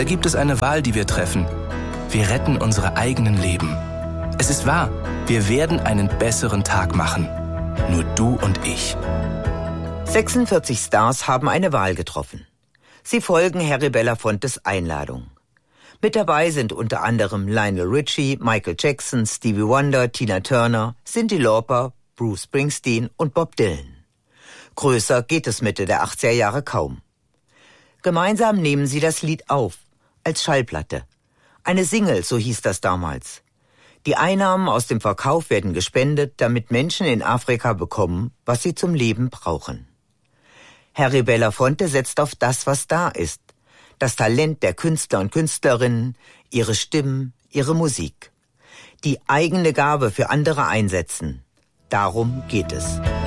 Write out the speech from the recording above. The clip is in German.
da gibt es eine Wahl, die wir treffen. Wir retten unsere eigenen Leben. Es ist wahr, wir werden einen besseren Tag machen. Nur du und ich. 46 Stars haben eine Wahl getroffen. Sie folgen Harry Belafontes Einladung. Mit dabei sind unter anderem Lionel Richie, Michael Jackson, Stevie Wonder, Tina Turner, Cyndi Lauper, Bruce Springsteen und Bob Dylan. Größer geht es Mitte der 80er Jahre kaum. Gemeinsam nehmen sie das Lied auf, als Schallplatte. Eine Single, so hieß das damals. Die Einnahmen aus dem Verkauf werden gespendet, damit Menschen in Afrika bekommen, was sie zum Leben brauchen. Harry Belafonte setzt auf das, was da ist. Das Talent der Künstler und Künstlerinnen, ihre Stimmen, ihre Musik. Die eigene Gabe für andere einsetzen. Darum geht es.